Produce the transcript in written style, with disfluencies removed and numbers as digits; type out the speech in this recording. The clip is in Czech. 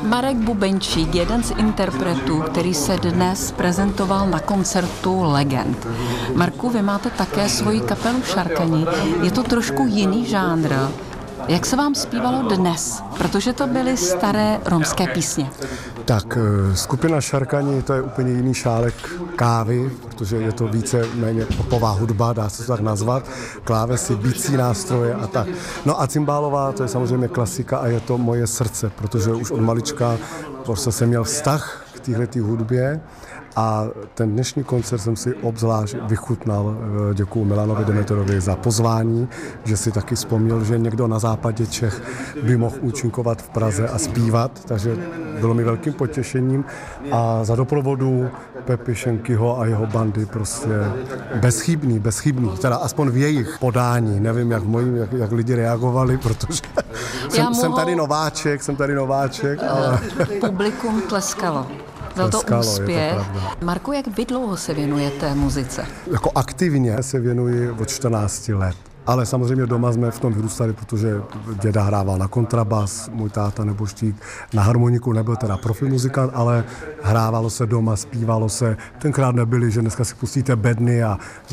Marek Bubenčík, jeden z interpretů, který se dnes prezentoval na koncertu Legend. Marku, vy máte také svoji kapelu Šarkani. Je to trošku jiný žánr. Jak se vám zpívalo dnes? Protože to byly staré romské písně. Tak skupina Šarkani, to je úplně jiný šálek kávy, protože je to více méně popová hudba, dá se to tak nazvat, klávesy, bicí nástroje a tak. No a cymbálová, to je samozřejmě klasika a je to moje srdce, protože už od malička prostě jsem měl vztah k téhletý hudbě. A ten dnešní koncert jsem si obzvlášť vychutnal. Děkuju Milanovi Demetorovi za pozvání, že si taky vzpomněl, že někdo na západě Čech by mohl účinkovat v Praze a zpívat, takže bylo mi velkým potěšením. A za doprovodu Pepi Šenkyho a jeho bandy prostě bezchybný, teda aspoň v jejich podání. Nevím, jak lidi reagovali, protože jsem tady nováček. Ale Publikum tleskalo. Byl to úspěch. Marku, jak vy dlouho se věnujete muzice? Jako aktivně se věnuji od 14 let. Ale samozřejmě doma jsme v tom vyrůstali, protože děda hrával na kontrabas, můj táta nebožtík na harmoniku, nebyl teda profi muzikant, ale hrávalo se doma, zpívalo se. Tenkrát nebyli, že dneska si pustíte bedny a